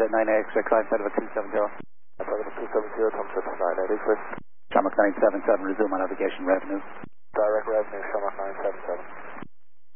986, line of a 270. Affirmative 270, Tomship 986. Shamrock 977, resume on navigation revenue. Direct revenue, Shamrock 977.